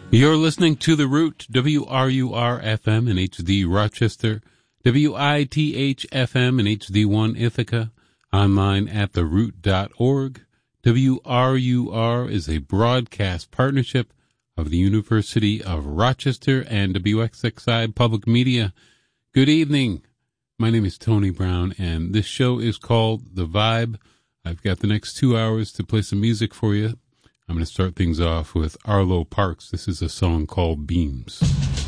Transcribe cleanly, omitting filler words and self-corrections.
You're listening to The Root, WRUR-FM in HD Rochester, WITH-FM in HD1 Ithaca, online at theroot.org. WRUR is a broadcast partnership of the University of Rochester and WXXI Public Media. Good evening. My name is Tony Brown, and this show is called The Vibe. I've got the next 2 hours to play some music for you. I'm going to start things off with Arlo Parks. This is a song called Beams.